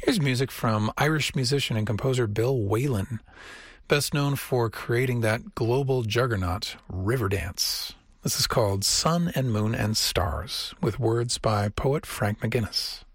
Here's music from Irish musician and composer Bill Whalen, best known for creating that global juggernaut, Riverdance. This is called Sun and Moon and Stars, with words by poet Frank McGuinness.